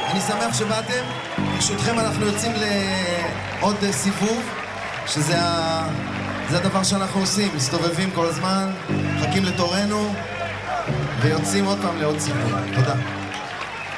אני שמח שבאתם. ברשותכם אנחנו יוצאים לעוד סיבוב, שזה הדבר שאנחנו עושים. מסתובבים כל הזמן, מחכים לתורנו, ויוצאים עוד פעם לעוד סיבוב. תודה.